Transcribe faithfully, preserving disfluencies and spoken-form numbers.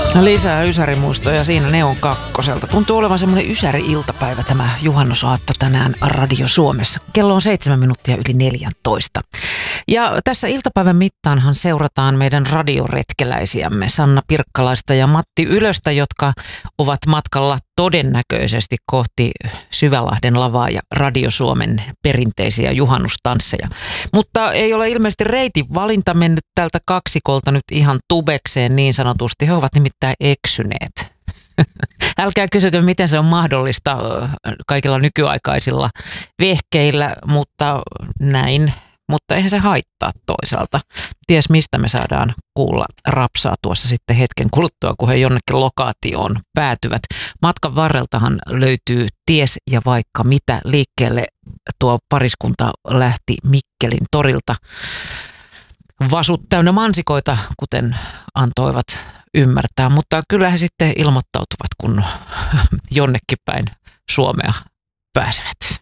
Lisää ysärimuistoja siinä Neon kakkoselta. Tuntuu olevan semmoinen ysäri-iltapäivä tämä juhannusaatto tänään Radio Suomessa. Kello on seitsemän minuuttia yli neljäntoista. Ja tässä iltapäivän mittaanhan seurataan meidän radioretkeläisiämme Sanna Pirkkalaista ja Matti Ylöstä, jotka ovat matkalla todennäköisesti kohti Syvälahden lavaa ja Radio Suomen perinteisiä juhannustansseja. Mutta ei ole ilmeisesti reitin valinta mennyt tältä kaksikolta nyt ihan tubekseen niin sanotusti. He ovat nimittäin eksyneet. Älkää kysykö, miten se on mahdollista kaikilla nykyaikaisilla vehkeillä, mutta näin. Mutta eihän se haittaa toisaalta. Ties mistä me saadaan kuulla rapsaa tuossa sitten hetken kuluttua, kun he jonnekin lokaatioon päätyvät. Matkan varreltahan löytyy ties ja vaikka mitä liikkeelle. Tuo pariskunta lähti Mikkelin torilta. Vasut täynnä mansikoita, kuten antoivat ymmärtää, mutta kyllä he sitten ilmoittautuvat, kun jonnekin päin Suomea pääsevät.